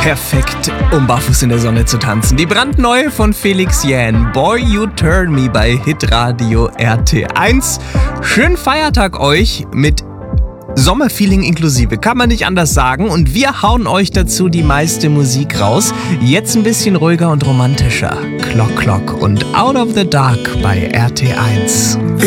Perfekt, um barfuß in der Sonne zu tanzen. Die brandneue von Felix Jähn, Boy You Turn Me bei Hitradio RT1. Schönen Feiertag euch mit Sommerfeeling inklusive, kann man nicht anders sagen. Und wir hauen euch dazu die meiste Musik raus. Jetzt ein bisschen ruhiger und romantischer. Clock Clock und Out of the Dark bei RT1.